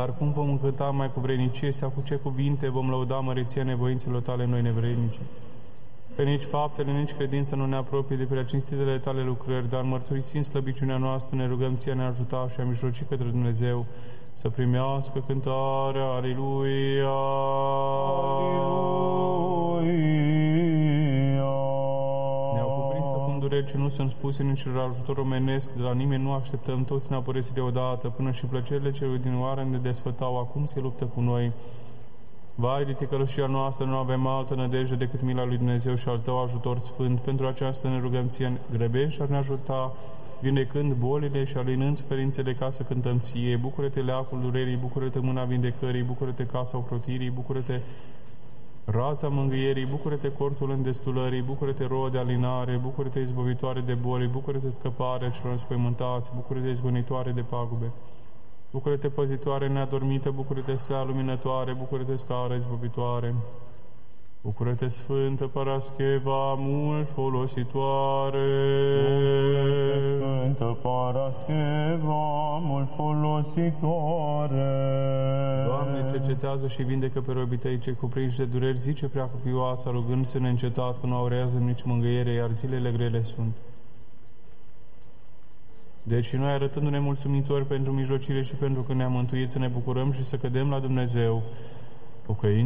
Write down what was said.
Dar cum vom încânta mai cu vrednicie sau cu ce cuvinte vom lăuda măreția nevoințelor tale noi nevrednici? Pe nici faptele, nici credința nu ne apropie de prea cinstitele tale lucrări, dar mărturisind slăbiciunea noastră, ne rugăm ție ne ajuta și a mijloci către Dumnezeu să primească cântarea Aleluia. Ne-au cuprins acum dureri ce nu sunt spuse nici ajutor omenesc, de la nimeni nu așteptăm, toți ne-au părăsit deodată, până și plăcerile celui din oară ne desfătau, acum se luptă cu noi. Vai de ticălășia noastră, nu avem altă nădejde decât mila lui Dumnezeu și al tău ajutor sfânt. Pentru aceasta ne rugăm ție, grăbești ar ne ajuta, vindecând bolile și alinând suferințele ca să cântăm ție. Bucură-te leacul durerii, bucură-te mâna vindecării, bucură-te casa ocrotirii, bucură-te raza mângâierii, bucură-te cortul îndestulării, bucură-te roa de alinare, bucură-te izbăvitoare de boli, bucură-te scăparea celor înspăimântați, bucură-te izgonitoare de pagube. Bucură-te păzitoare neadormită, bucură-te stea luminătoare, bucură-te scară izbăvitoare. Bucură-te Sfântă Parascheva, mult folositoare. Bucură-te Sfântă Parascheva, mult folositoare. Doamne, cercetează și vindecă pe robii tăi cei cuprinși de dureri, zice Preacuvioasa, rugându-se neîncetat că nu aurează nici mângâiere, iar zilele grele sunt. Deci noi, arătându-ne mulțumitori pentru mijlocire și pentru că ne-am mântuit, să ne bucurăm și să cădem la Dumnezeu, pocăind